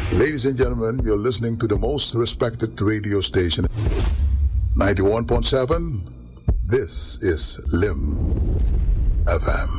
Ladies and gentlemen, you're listening to the most respected radio station, 91.7. This is LIM FM.